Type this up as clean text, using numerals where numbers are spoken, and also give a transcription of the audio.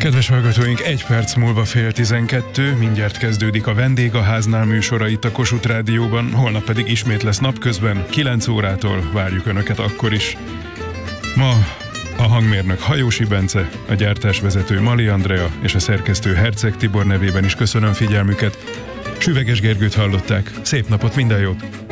Kedves hallgatóink, 1 perc múlva 11:30, mindjárt kezdődik a Vendég a háznál műsora itt a Kossuth Rádióban, holnap pedig ismét lesz napközben, 9 órától várjuk Önöket akkor is. Ma a hangmérnök Hajósi Bence, a gyártásvezető Mali Andrea és a szerkesztő Herceg Tibor nevében is köszönöm figyelmüket. Süveges Gergőt hallották, szép napot, minden jót!